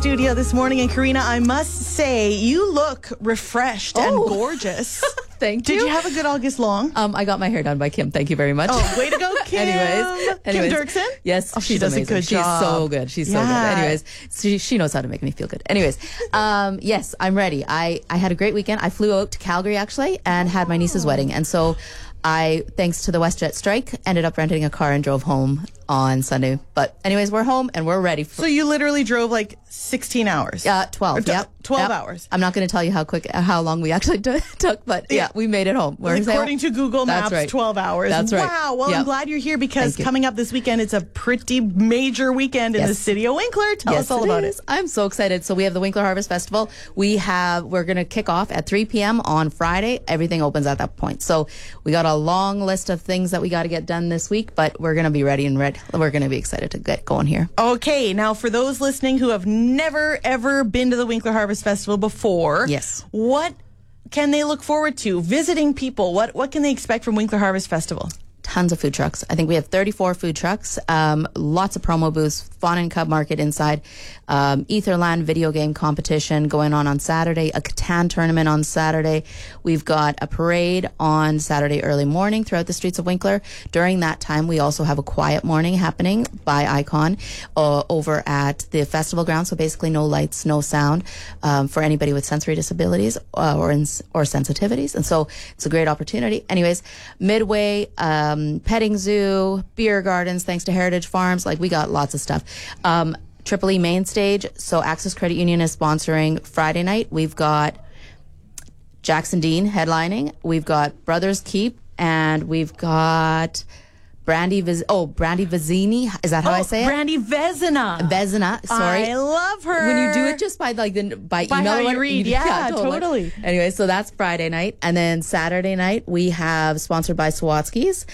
studio this morning. And Karina, I must say, you look refreshed and gorgeous. Thank you. Did you have a good August long? I got my hair done by Kim. Thank you very much. Oh, way to go, Kim. Anyways, Kim Dirksen? Yes, she does amazing. a good job. She's so good. She's so good. Anyways, she knows how to make me feel good. Anyways, yes, I'm ready. I had a great weekend. I flew out to Calgary, actually, and had my niece's wedding. And so I, thanks to the WestJet strike, ended up renting a car and drove home on Sunday. But anyways, we're home and we're ready. So you literally drove like 16 hours? 12. Yep. 12 hours. I'm not going to tell you how long we actually took, but yeah, we made it home. According to Google Maps, right. 12 hours. That's right. Wow. Well, I'm glad you're here because coming up this weekend, it's a pretty major weekend in the city of Winkler. Tell us all about it. I'm so excited. So we have the Winkler Harvest Festival. We're going to kick off at 3 p.m. on Friday. Everything opens at that point. So we got a long list of things that we got to get done this week, but we're going to be ready and ready. We're going to be excited to get going here. Okay. Now, for those listening who have never, ever been to the Winkler Harvest Festival before, yes, what can they look forward to? Visiting people, what can they expect from Winkler Harvest Festival? Tons of food trucks. I think we have 34 food trucks, lots of promo booths, Fawn and Cub Market inside, Etherland video game competition going on Saturday, a Catan tournament on Saturday. We've got a parade on Saturday early morning throughout the streets of Winkler. During that time, we also have a quiet morning happening by Icon over at the festival ground. So basically no lights, no sound for anybody with sensory disabilities or sensitivities. And so it's a great opportunity. Anyways, Midway, petting zoo, beer gardens, thanks to Heritage Farms. Like, we got lots of stuff. Triple E main stage. So Access Credit Union is sponsoring Friday night. We've got Jackson Dean headlining. We've got Brothers Keep, and we've got Brandy Vezini. Is that how I say it? Brandy Vezina. Vezina. Sorry. I love her. When you do it just by email. How you read. Yeah, totally. Anyway, so that's Friday night. And then Saturday night, we have, sponsored by Sawatsky's,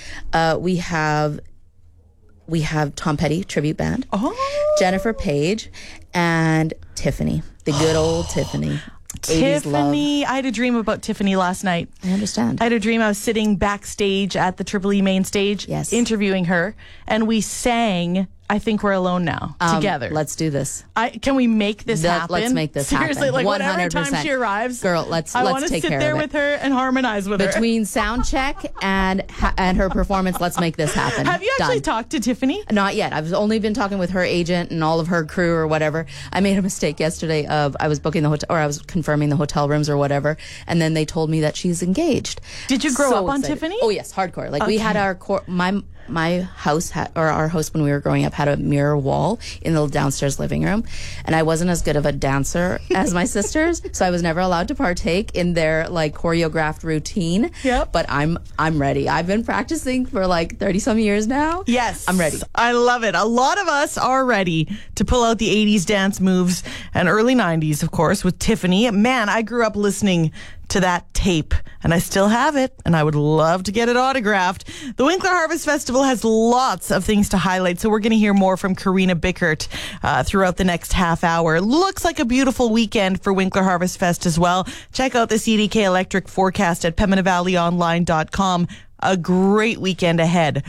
we have Tom Petty Tribute Band, Jennifer Page, and Tiffany, the good old Tiffany. Tiffany, I had a dream about Tiffany last night. I understand. I had a dream I was sitting backstage at the Triple E main stage, interviewing her, and we sang I Think We're Alone Now together. Let's do this. Can we make this happen? Let's make this Seriously, happen. like 100%. whatever time she arrives, girl, let's I take care of it. want to sit there with her and harmonize with her. Between sound check and her performance, let's make this happen. Have you actually talked to Tiffany? Not yet. I've only been talking with her agent and all of her crew or whatever. I made a mistake yesterday of I was booking the hotel, or I was confirming the hotel rooms or whatever, and then they told me that she's engaged. Did you grow up on Tiffany? Oh yes, hardcore. Like we had our my house our house when we were growing up had a mirror wall in the downstairs living room, and I wasn't as good of a dancer as my sisters, so I was never allowed to partake in their like choreographed routine. Yep. But I'm ready. I've been practicing for like 30 some years now. Yes. I'm ready. I love it. A lot of us are ready to pull out the 80s dance moves and early 90s, of course, with Tiffany. Man, I grew up listening to that tape, and I still have it, and I would love to get it autographed. The Winkler Harvest Festival has lots of things to highlight, so we're going to hear more from Karina Bickert throughout the next half hour. Looks like a beautiful weekend for Winkler Harvest Fest as well. Check out the CDK Electric forecast at PembinaValleyOnline.com. A great weekend ahead.